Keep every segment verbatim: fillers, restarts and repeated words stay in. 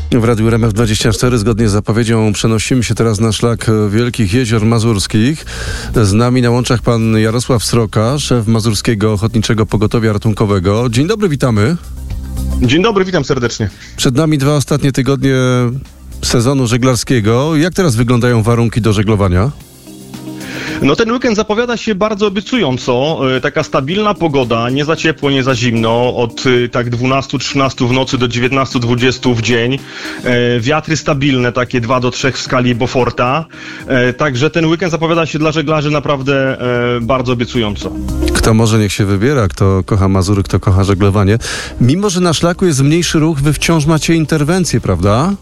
W Radiu R M F dwadzieścia cztery zgodnie z zapowiedzią przenosimy się teraz na szlak Wielkich Jezior Mazurskich. Z nami na łączach pan Jarosław Sroka, szef Mazurskiego Ochotniczego Pogotowia Ratunkowego. Dzień dobry, witamy. Dzień dobry, witam serdecznie. Przed nami dwa ostatnie tygodnie sezonu żeglarskiego. Jak teraz wyglądają warunki do żeglowania? No ten weekend zapowiada się bardzo obiecująco. Taka stabilna pogoda, nie za ciepło, nie za zimno. Od tak dwunastu trzynastu w nocy do dziewiętnastu dwudziestu w dzień. Wiatry stabilne, takie dwa do trzech w skali Beauforta. Także ten weekend zapowiada się dla żeglarzy naprawdę bardzo obiecująco. Kto może, niech się wybiera. Kto kocha Mazury, kto kocha żeglowanie. Mimo że na szlaku jest mniejszy ruch, wy wciąż macie interwencje, prawda?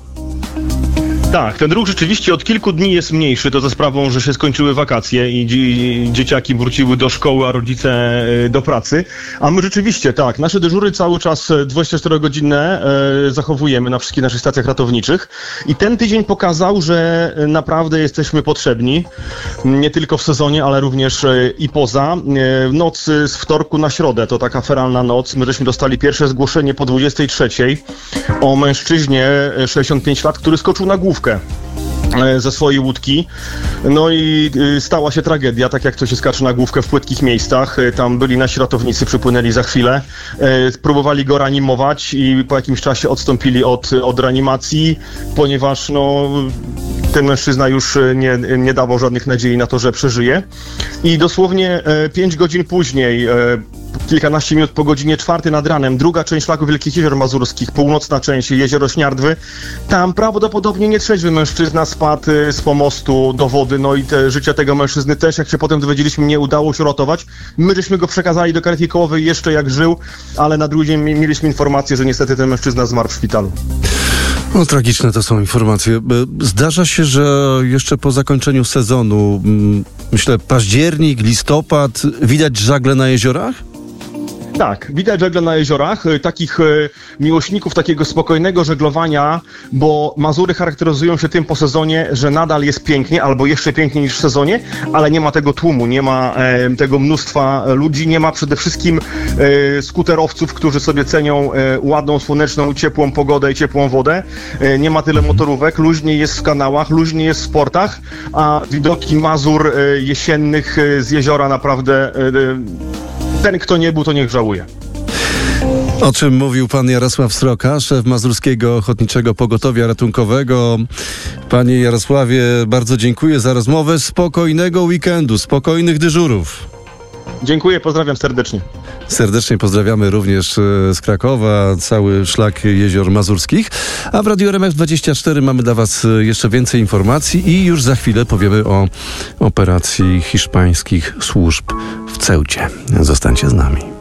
Tak, ten ruch rzeczywiście od kilku dni jest mniejszy, to za sprawą, że się skończyły wakacje i dzie- dzieciaki wróciły do szkoły, a rodzice y, do pracy. A my rzeczywiście, tak, nasze dyżury cały czas dwudziestoczterogodzinne y, zachowujemy na wszystkich naszych stacjach ratowniczych. I ten tydzień pokazał, że naprawdę jesteśmy potrzebni, nie tylko w sezonie, ale również y, i poza. Y, noc z wtorku na środę, to taka feralna noc. My żeśmy dostali pierwsze zgłoszenie po dwudziestej trzeciej o mężczyźnie sześćdziesiąt pięć lat, który skoczył na główkę ze swojej łódki. No i stała się tragedia, tak jak to się skacze na główkę w płytkich miejscach. Tam byli nasi ratownicy, przypłynęli za chwilę. Próbowali go reanimować i po jakimś czasie odstąpili od, od reanimacji, ponieważ no, ten mężczyzna już nie, nie dawał żadnych nadziei na to, że przeżyje. I dosłownie pięć godzin później, kilkanaście minut po godzinie czwartej nad ranem, druga część szlaku Wielkich Jezior Mazurskich, północna część, jezioro Śniardwy, tam prawdopodobnie nietrzeźwy mężczyzna spadł z pomostu do wody, no i te, życie tego mężczyzny też, jak się potem dowiedzieliśmy, nie udało się uratować. My żeśmy go przekazali do karetki kołowej jeszcze jak żył, ale na drugi dzień mieliśmy informację, że niestety ten mężczyzna zmarł w szpitalu. No, tragiczne to są informacje. Zdarza się, że jeszcze po zakończeniu sezonu, myślę październik, listopad, widać żagle na jeziorach? Tak, widać żagle na jeziorach, takich miłośników takiego spokojnego żeglowania, bo Mazury charakteryzują się tym po sezonie, że nadal jest pięknie, albo jeszcze piękniej niż w sezonie, ale nie ma tego tłumu, nie ma e, tego mnóstwa ludzi, nie ma przede wszystkim e, skuterowców, którzy sobie cenią e, ładną, słoneczną, ciepłą pogodę i ciepłą wodę. E, nie ma tyle motorówek, luźniej jest w kanałach, luźniej jest w sportach, a widoki Mazur e, jesiennych e, z jeziora naprawdę... E, Ten, kto nie był, to niech żałuje. O czym mówił pan Jarosław Sroka, szef Mazurskiego Ochotniczego Pogotowia Ratunkowego. Panie Jarosławie, bardzo dziękuję za rozmowę. Spokojnego weekendu, spokojnych dyżurów. Dziękuję, pozdrawiam serdecznie. Serdecznie pozdrawiamy również z Krakowa, cały szlak jezior mazurskich. A w Radiu R M F dwadzieścia cztery mamy dla was jeszcze więcej informacji i już za chwilę powiemy o operacji hiszpańskich służb w Ceucie. Zostańcie z nami.